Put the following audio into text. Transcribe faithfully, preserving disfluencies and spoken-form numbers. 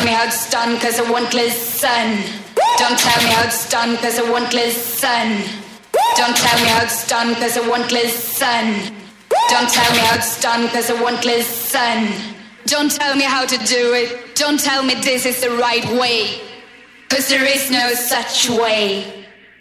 me how it's done, cause I won't listen. Don't tell me how it's done, cause I won't listen. Don't tell me how it's done, cause I won't listen. Don't tell me how it's done, cause I won't listen. Don't tell me how to do it. Don't tell me this is the right way, cause there is no such way.